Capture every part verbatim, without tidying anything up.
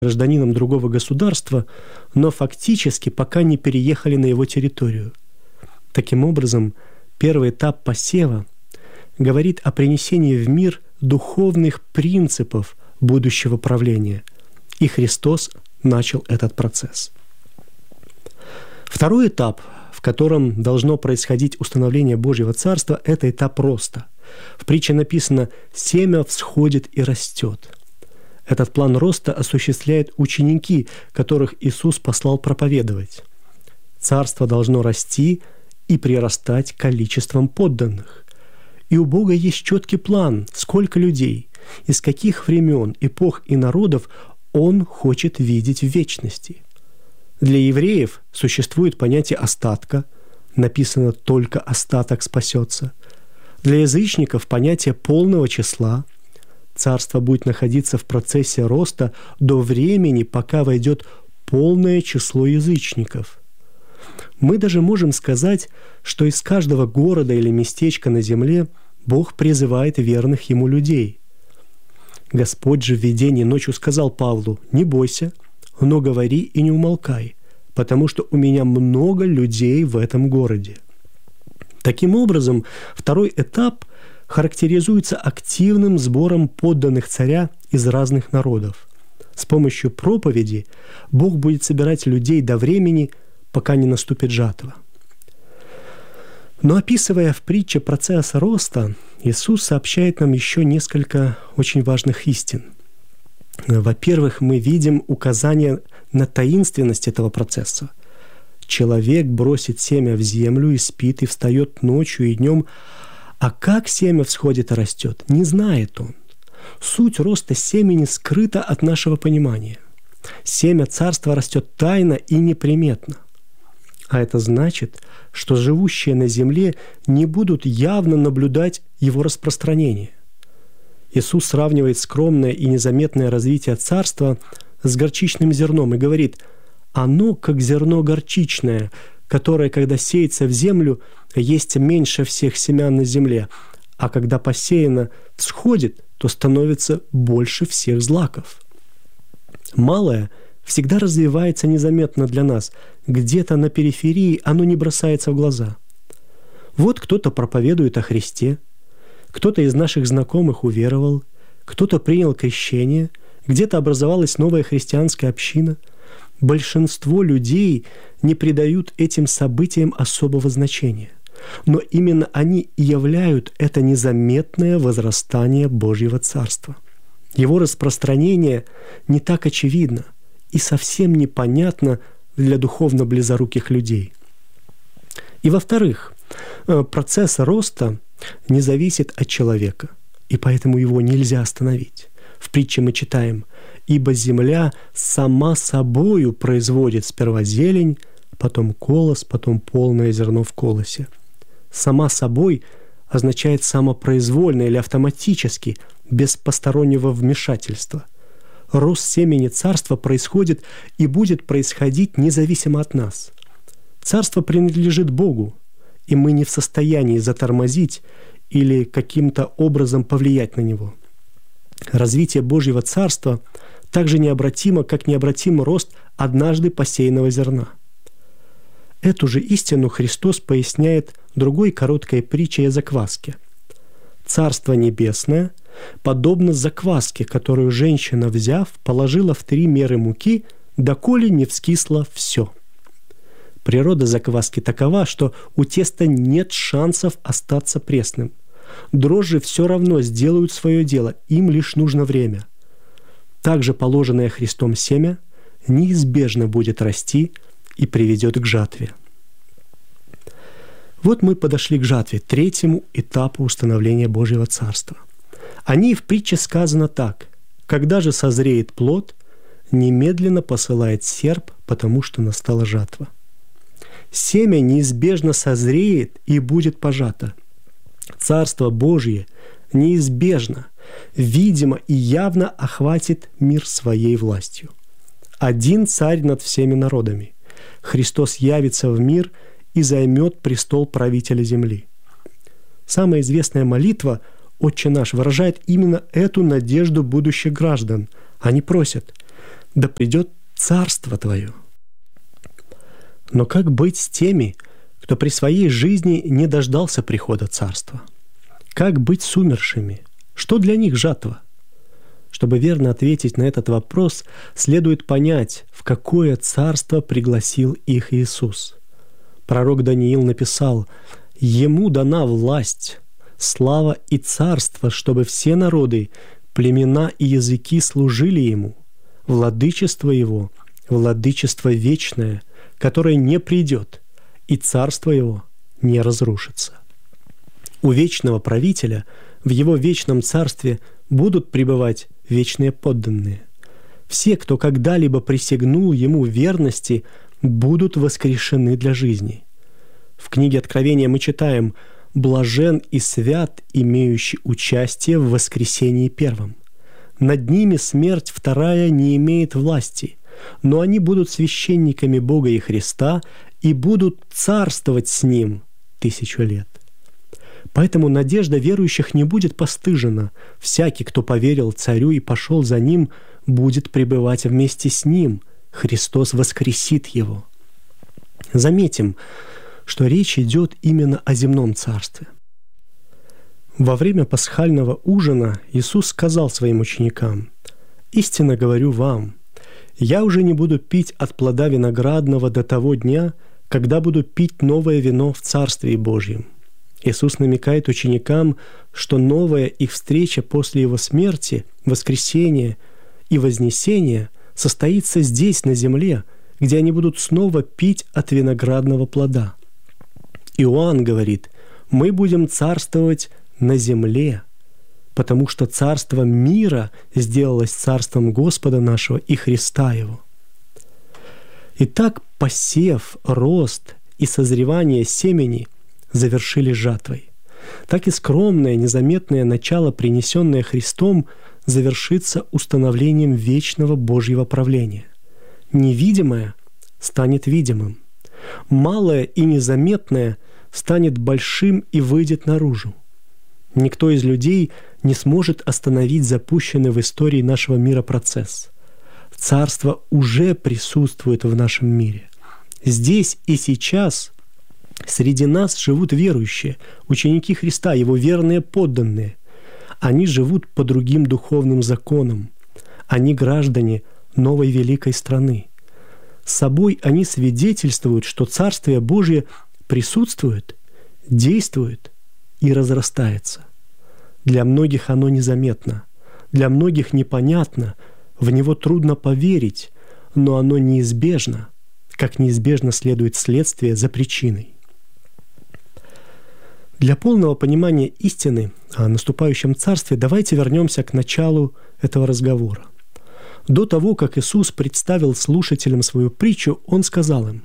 гражданином другого государства, но фактически пока не переехали на его территорию. Таким образом, первый этап посева говорит о принесении в мир духовных принципов будущего правления, и Христос начал этот процесс. Второй этап, в котором должно происходить установление Божьего Царства, это этап роста. В притче написано «семя всходит и растет». Этот план роста осуществляют ученики, которых Иисус послал проповедовать. Царство должно расти и прирастать количеством подданных. И у Бога есть четкий план, сколько людей, из каких времен, эпох и народов Он хочет видеть в вечности. Для евреев существует понятие остатка, написано «только остаток спасется». Для язычников понятие полного числа. Царство будет находиться в процессе роста до времени, пока войдет полное число язычников. Мы даже можем сказать, что из каждого города или местечка на земле Бог призывает верных Ему людей. Господь же в видении ночью сказал Павлу: «Не бойся, но говори и не умолкай, потому что у меня много людей в этом городе». Таким образом, второй этап характеризуется активным сбором подданных царя из разных народов. С помощью проповеди Бог будет собирать людей до времени, пока не наступит жатва. Но описывая в притче процесс роста, Иисус сообщает нам еще несколько очень важных истин. Во-первых, мы видим указание на таинственность этого процесса. Человек бросит семя в землю и спит, и встает ночью и днем. А как семя всходит и растет, не знает он. Суть роста семени скрыта от нашего понимания. Семя царства растет тайно и неприметно. А это значит, что живущие на земле не будут явно наблюдать его распространение. Иисус сравнивает скромное и незаметное развитие царства с горчичным зерном и говорит: «Оно, как зерно горчичное, которое, когда сеется в землю, есть меньше всех семян на земле, а когда посеяно всходит, то становится больше всех злаков». Малое всегда развивается незаметно для нас. Где-то на периферии оно не бросается в глаза. Вот кто-то проповедует о Христе, кто-то из наших знакомых уверовал, кто-то принял крещение, где-то образовалась новая христианская община. Большинство людей не придают этим событиям особого значения. Но именно они и являют это незаметное возрастание Божьего Царства. Его распространение не так очевидно и совсем непонятно для духовно близоруких людей. И во-вторых, процесс роста не зависит от человека, и поэтому его нельзя остановить. В притче мы читаем: «Ибо земля сама собою производит сперва зелень, потом колос, потом полное зерно в колосе». «Сама собой» означает самопроизвольно или автоматически, без постороннего вмешательства. Рост семени царства происходит и будет происходить независимо от нас. Царство принадлежит Богу, и мы не в состоянии затормозить или каким-то образом повлиять на него. Развитие Божьего Царства так же необратимо, как необратим рост однажды посеянного зерна. Эту же истину Христос поясняет другой короткой притчей о закваске. «Царство небесное подобно закваске, которую женщина, взяв, положила в три меры муки, доколе не вскисло все». Природа закваски такова, что у теста нет шансов остаться пресным. Дрожжи все равно сделают свое дело, им лишь нужно время. Также положенное Христом семя неизбежно будет расти и приведет к жатве. Вот мы подошли к жатве, третьему этапу установления Божьего Царства. О ней в притче сказано так: «Когда же созреет плод, немедленно посылает серп, потому что настала жатва». Семя неизбежно созреет и будет пожато. Царство Божье неизбежно, видимо и явно охватит мир своей властью. Один царь над всеми народами. Христос явится в мир и займет престол правителя земли. Самая известная молитва «Отче наш» выражает именно эту надежду будущих граждан. Они просят: да придет царство Твое. Но как быть с теми, кто при своей жизни не дождался прихода царства? Как быть с умершими? Что для них жатва? Чтобы верно ответить на этот вопрос, следует понять, в какое царство пригласил их Иисус. Пророк Даниил написал: «Ему дана власть, слава и царство, чтобы все народы, племена и языки служили Ему. Владычество Его — владычество вечное, которое не придет, и царство Его не разрушится». У вечного правителя в Его вечном царстве будут пребывать вечные подданные. Все, кто когда-либо присягнул Ему верности, будут воскрешены для жизни. В книге Откровения мы читаем: «Блажен и свят, имеющий участие в воскресении первом. Над ними смерть вторая не имеет власти, но они будут священниками Бога и Христа и будут царствовать с Ним тысячу лет». Поэтому надежда верующих не будет постыжена. Всякий, кто поверил Царю и пошел за Ним, будет пребывать вместе с Ним. Христос воскресит его. Заметим, что речь идет именно о земном царстве. Во время пасхального ужина Иисус сказал своим ученикам: «Истинно говорю вам, я уже не буду пить от плода виноградного до того дня, когда буду пить новое вино в Царстве Божьем». Иисус намекает ученикам, что новая их встреча после Его смерти, воскресения и вознесения состоится здесь, на земле, где они будут снова пить от виноградного плода. Иоанн говорит: «Мы будем царствовать на земле, потому что царство мира сделалось царством Господа нашего и Христа Его». Итак, посев, рост и созревание семени завершили жатвой. Так и скромное, незаметное начало, принесенное Христом, завершится установлением вечного Божьего правления. Невидимое станет видимым. Малое и незаметное станет большим и выйдет наружу. Никто из людей не сможет остановить запущенный в истории нашего мира процесс. Царство уже присутствует в нашем мире. Здесь и сейчас среди нас живут верующие, ученики Христа, Его верные подданные. Они живут по другим духовным законам. Они граждане новой великой страны. С собой они свидетельствуют, что Царствие Божие присутствует, действует и разрастается. Для многих оно незаметно, для многих непонятно, в него трудно поверить, но оно неизбежно, как неизбежно следует следствие за причиной. Для полного понимания истины о наступающем царстве давайте вернемся к началу этого разговора. До того, как Иисус представил слушателям свою притчу, Он сказал им: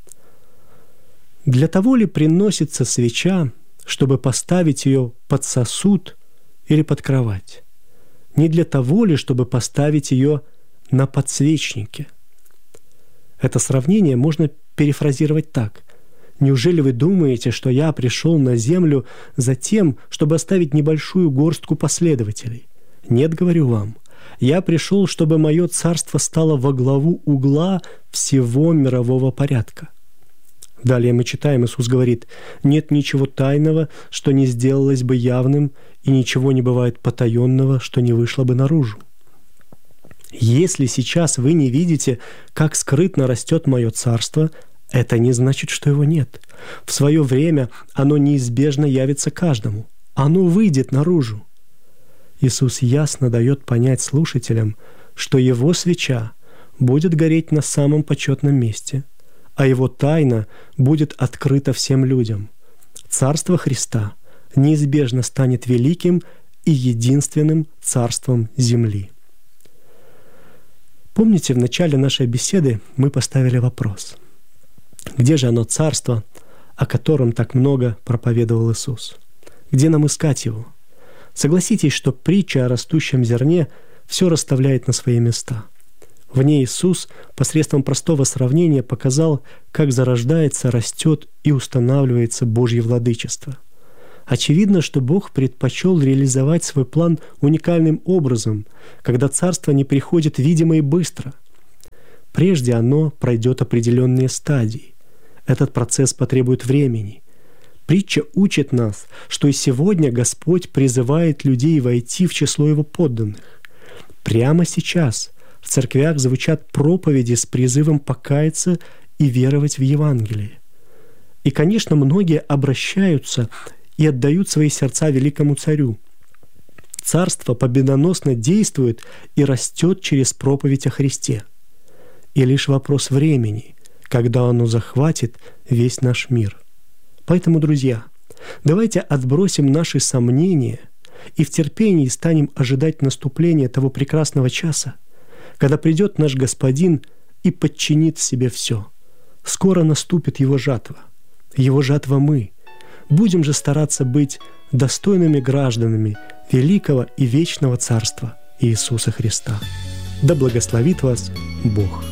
«Для того ли приносится свеча, чтобы поставить ее под сосуд или под кровать? Не для того ли, чтобы поставить ее на подсвечнике?» Это сравнение можно перефразировать так: «Неужели вы думаете, что я пришел на землю за тем, чтобы оставить небольшую горстку последователей? Нет, говорю вам, я пришел, чтобы мое царство стало во главу угла всего мирового порядка». Далее мы читаем, Иисус говорит: «Нет ничего тайного, что не сделалось бы явным, и ничего не бывает потаенного, что не вышло бы наружу». Если сейчас вы не видите, как скрытно растет мое царство, это не значит, что его нет. В свое время оно неизбежно явится каждому. Оно выйдет наружу. Иисус ясно дает понять слушателям, что Его свеча будет гореть на самом почетном месте, а Его тайна будет открыта всем людям. Царство Христа неизбежно станет великим и единственным царством земли. Помните, в начале нашей беседы мы поставили вопрос: где же оно царство, о котором так много проповедовал Иисус? Где нам искать его? Согласитесь, что притча о растущем зерне все расставляет на свои места. В ней Иисус посредством простого сравнения показал, как зарождается, растет и устанавливается Божье владычество. Очевидно, что Бог предпочел реализовать свой план уникальным образом, когда царство не приходит видимо и быстро. Прежде оно пройдет определенные стадии. Этот процесс потребует времени. Притча учит нас, что и сегодня Господь призывает людей войти в число Его подданных. Прямо сейчас в церквях звучат проповеди с призывом покаяться и веровать в Евангелие. И, конечно, многие обращаются и отдают свои сердца великому царю. Царство победоносно действует и растет через проповедь о Христе. И лишь вопрос времени, когда оно захватит весь наш мир. Поэтому, друзья, давайте отбросим наши сомнения и в терпении станем ожидать наступления того прекрасного часа, когда придет наш Господин и подчинит себе все. Скоро наступит Его жатва. Его жатва мы. Будем же стараться быть достойными гражданами великого и вечного Царства Иисуса Христа. Да благословит вас Бог!